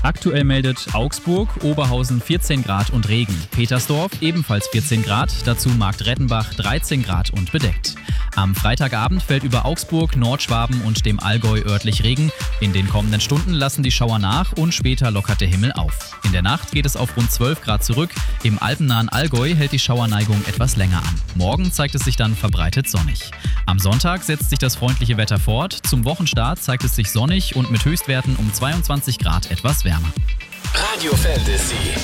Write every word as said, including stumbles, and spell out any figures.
Aktuell meldet Augsburg, Oberhausen vierzehn Grad und Regen. Petersdorf ebenfalls vierzehn Grad, dazu Marktrettenbach dreizehn Grad und bedeckt. Am Freitagabend fällt über Augsburg, Nordschwaben und dem Allgäu örtlich Regen. In den kommenden Stunden lassen die Schauer nach und später lockert der Himmel auf. In der Nacht geht es auf rund zwölf Grad zurück. Im alpennahen Allgäu hält die Schauerneigung etwas länger an. Morgen zeigt es sich dann verbreitet sonnig. Am Sonntag setzt sich das freundliche Wetter fort. Zum Wochenstart zeigt es sich sonnig und mit Höchstwerten um zweiundzwanzig Grad etwas wärmer. Radio Fantasy.